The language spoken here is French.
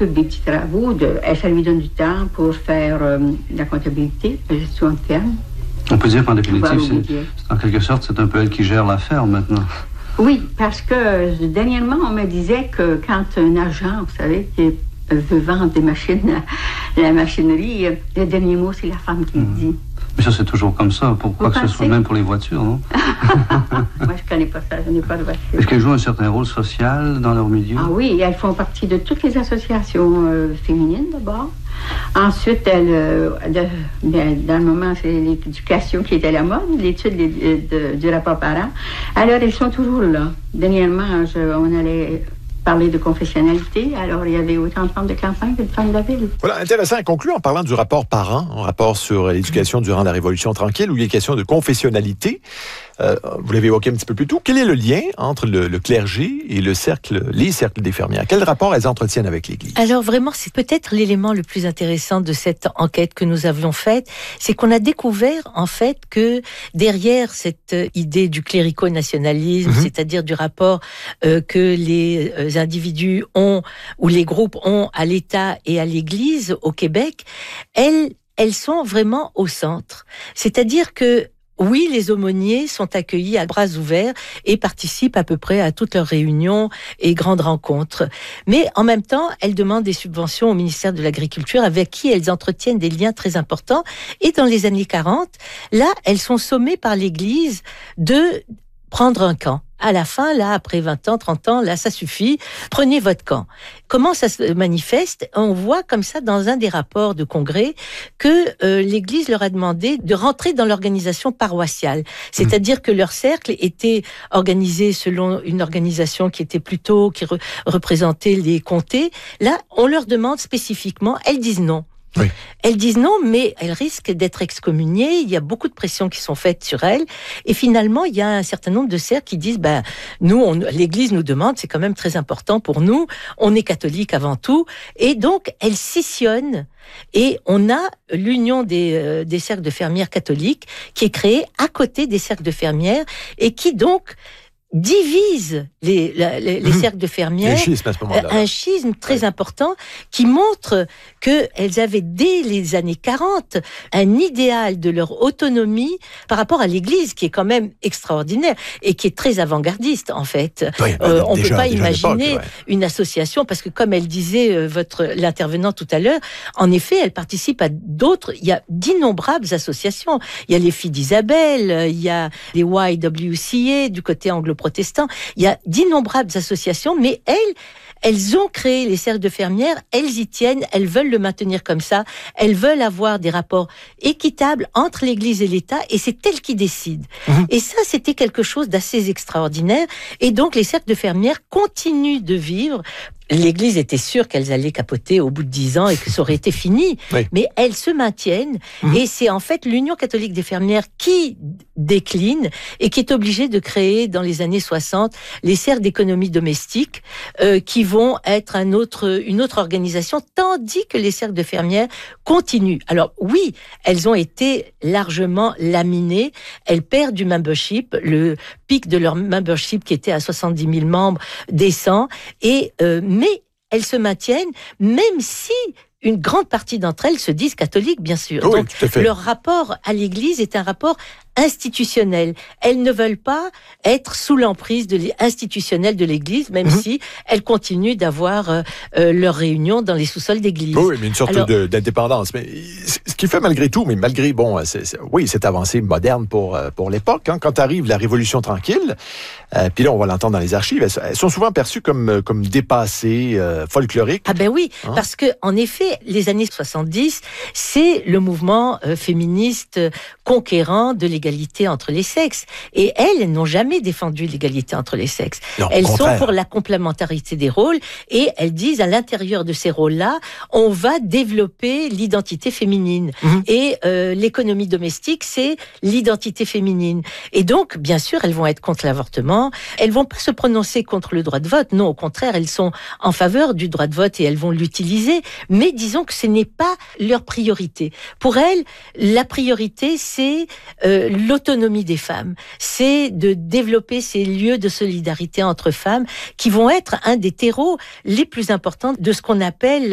s'occupe des petits travaux. Ça lui donne du temps pour faire la comptabilité, la gestion de ferme. On peut dire qu'en définitive, c'est en quelque sorte, c'est un peu elle qui gère la ferme maintenant. Oui, parce que dernièrement, on me disait que quand un agent, vous savez, qui veut vendre des machines, la machinerie, le dernier mot, c'est la femme qui le dit. Mais ça, c'est toujours comme ça, pourquoi que ce soit, même pour les voitures, non? Moi, je ne connais pas ça, je n'ai pas de voiture. Est-ce qu'elles jouent un certain rôle social dans leur milieu? Ah oui, elles font partie de toutes les associations féminines, d'abord. Ensuite, dans le moment, c'est l'éducation qui est à la mode, l'étude du rapport parent. Alors, elles sont toujours là. Dernièrement, on allait parler de confessionnalité. Alors, il y avait autant de femmes de campagne que de femmes de la ville. Voilà, intéressant à conclure en parlant du rapport parent, un rapport sur l'éducation durant la Révolution tranquille, où il est question de confessionnalité. Vous l'avez évoqué un petit peu plus tôt. Quel est le lien entre le clergé et les cercles des fermières? Quel rapport elles entretiennent avec l'Église? Alors vraiment, c'est peut-être l'élément le plus intéressant de cette enquête que nous avions faite, c'est qu'on a découvert en fait que derrière cette idée du clérico-nationalisme, c'est-à-dire du rapport que les individus ont, ou les groupes ont à l'État et à l'Église au Québec, elles sont vraiment au centre. C'est-à-dire que oui, les aumôniers sont accueillis à bras ouverts et participent à peu près à toutes leurs réunions et grandes rencontres. Mais en même temps, elles demandent des subventions au ministère de l'Agriculture avec qui elles entretiennent des liens très importants. Et dans les années 40, là, elles sont sommées par l'Église de prendre un camp. À la fin, là, après 20 ans, 30 ans, là, ça suffit. Prenez votre camp. Comment ça se manifeste? On voit comme ça dans un des rapports de congrès que l'Église leur a demandé de rentrer dans l'organisation paroissiale. C'est-à-dire que leur cercle était organisé selon une organisation qui était plutôt, qui représentait les comtés. Là, on leur demande spécifiquement, elles disent non. Oui. Elles disent non, mais elles risquent d'être excommuniées. Il y a beaucoup de pressions qui sont faites sur elles. Et finalement, il y a un certain nombre de cercles qui disent, l'Église nous demande, c'est quand même très important pour nous. On est catholique avant tout. Et donc, elles scissionnent. Et on a l'union des cercles de fermières catholiques qui est créée à côté des cercles de fermières et qui donc divise les cercles de fermières, un schisme très important qui montre qu'elles avaient dès les années 40 un idéal de leur autonomie par rapport à l'Église qui est quand même extraordinaire et qui est très avant-gardiste en fait. Oui, on ne peut pas imaginer une association parce que comme elle disait l'intervenant tout à l'heure, en effet elle participe à d'autres, il y a d'innombrables associations. Il y a les Filles d'Isabelle, il y a les YWCA du côté anglo-protestant, il y a d'innombrables associations, mais elles ont créé les cercles de fermières, elles y tiennent, elles veulent le maintenir comme ça, elles veulent avoir des rapports équitables entre l'Église et l'État, et c'est elles qui décident. Et ça, c'était quelque chose d'assez extraordinaire, et donc les cercles de fermières continuent de vivre. L'Église était sûre qu'elles allaient capoter au bout de 10 ans et que ça aurait été fini. Oui. Mais elles se maintiennent. Et c'est en fait l'Union catholique des fermières qui décline et qui est obligée de créer dans les années 60 les cercles d'économie domestique qui vont être une autre organisation, tandis que les cercles de fermières continuent. Alors oui, elles ont été largement laminées. Elles perdent du membership. Le pic de leur membership qui était à 70 000 membres descend. Mais elles se maintiennent, même si une grande partie d'entre elles se disent catholiques, bien sûr. Oui, donc, leur rapport à l'Église est un rapport institutionnel. Elles ne veulent pas être sous l'emprise institutionnelle de l'Église, même si elles continuent d'avoir leurs réunions dans les sous-sols d'église. Oui, mais une sorte d'indépendance. Mais ce qui fait malgré tout, mais malgré, cette avancée moderne pour l'époque, hein, quand arrive la Révolution tranquille, puis là, on va l'entendre dans les archives, elles sont souvent perçues comme dépassées, folkloriques. Ah ben oui, parce que en effet, les années 70, c'est le mouvement féministe conquérant de l'égalité entre les sexes. Et elles n'ont jamais défendu l'égalité entre les sexes. Non, elles sont pour la complémentarité des rôles et elles disent à l'intérieur de ces rôles-là, on va développer l'identité féminine. Et l'économie domestique, c'est l'identité féminine. Et donc, bien sûr, elles vont être contre l'avortement. Elles vont pas se prononcer contre le droit de vote. Non, au contraire, elles sont en faveur du droit de vote et elles vont l'utiliser. Mais disons que ce n'est pas leur priorité. Pour elles, la priorité, c'est l'autonomie des femmes. C'est de développer ces lieux de solidarité entre femmes qui vont être un des terreaux les plus importants de ce qu'on appelle